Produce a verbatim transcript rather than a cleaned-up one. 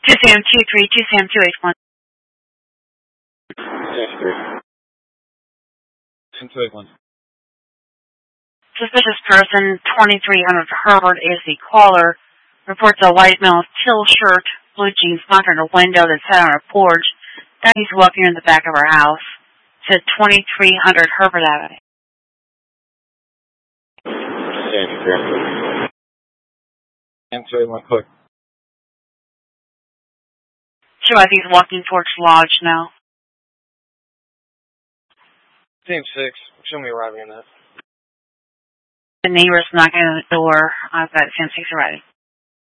two Sam two three, two Sam two eight one. Sam two eight one. Suspicious person, twenty-three hundred Herbert is the caller. Reports a white male, teal shirt, blue jeans, knocking on a window that's set on a porch. That he's walking in the back of our house. Said twenty-three hundred Herbert Avenue. Sam two eight one, quick. Sure, I think he's walking towards Lodge now. Sam six, show me arriving in that. The neighbor's knocking on the door. I've got Sam six already.